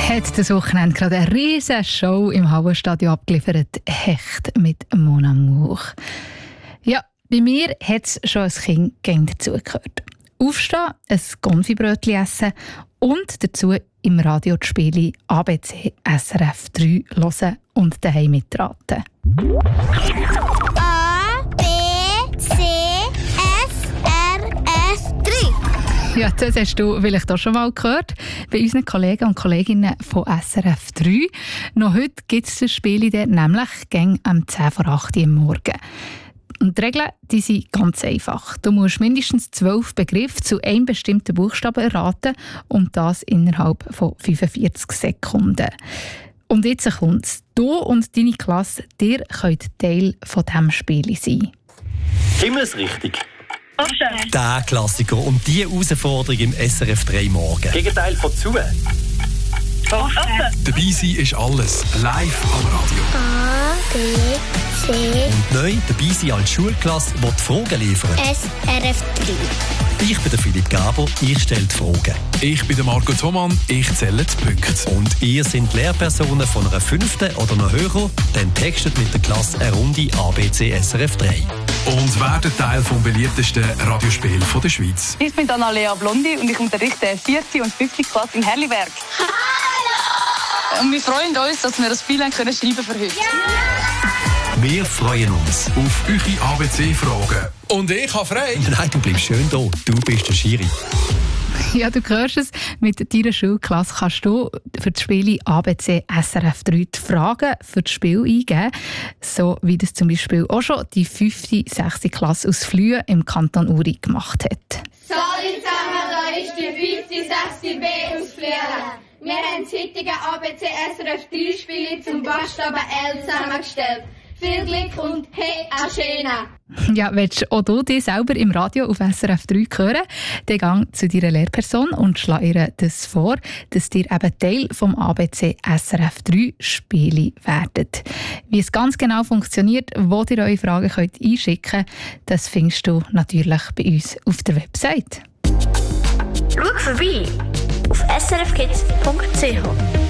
Hat das Wochenende gerade eine riesige Show im Hallenstadion abgeliefert. Hecht mit Mon Amour. Ja, bei mir hat es schon als Kind gern dazugehört. Aufstehen, ein Konfibrötchen essen und dazu im Radio die Spiele ABC SRF 3 hören und daheim mitraten. A, B, C, SRF 3. Ja, das hast du vielleicht auch schon mal gehört bei unseren Kollegen und Kolleginnen von SRF 3. Noch heute gibt es das Spiel dort, nämlich gegen am 10 vor 8 Uhr am Morgen. Und die Regeln die sind ganz einfach. Du musst mindestens 12 Begriffe zu einem bestimmten Buchstaben erraten und das innerhalb von 45 Sekunden. Und jetzt kommt's. Du und deine Klasse, ihr könnt Teil von diesem Spiel sein. Himmelsrichtig. Der Klassiker und die Herausforderung im SRF 3 Morgen. Gegenteil von zu. Dabei sein ist alles live am Radio. A, B, C, Und neu dabei sein als Schulklasse, die die Fragen liefert. SRF 3. Ich bin der Philipp Gaber, ich stelle die Fragen. Ich bin der Marco Thomann, ich zähle die Punkte. Und ihr sind Lehrpersonen von einer 5. oder noch höher, dann textet mit der Klasse eine Runde ABC SRF 3. Und werden Teil vom beliebtesten Radiospiel der Schweiz. Ich bin Annalea Blondi und ich unterrichte 4. und 5. Klasse in Herliberg. Hallo! Und wir freuen uns, dass wir das Spiel schreiben können für heute. Wir freuen uns. Auf eure ABC-Fragen. Und ich habe frei. Nein, du bleibst schön da. Du bist der Schiri. Ja, du hörst es. Mit deiner Schulklasse kannst du für das Spiel ABC SRF 3 die Fragen für das Spiel eingeben. So wie das zum Beispiel auch schon die 5. 6. Klasse aus Flühen im Kanton Uri gemacht hat. Salut zusammen, da ist die 5. 6. B aus Flüelen. Wir haben das heutige ABC SRF 3 Spiele zum Buchstaben L zusammengestellt. Viel Glück und hey, Aschena! Ja, willst auch du dich selber im Radio auf SRF 3 hören? Dann gang zu deiner Lehrperson und schlag ihr das vor, dass ihr eben Teil vom ABC SRF 3 Spiele werdet. Wie es ganz genau funktioniert, wo ihr eure Fragen könnt einschicken könnt, das findest du natürlich bei uns auf der Website. Schau vorbei auf srfkids.ch.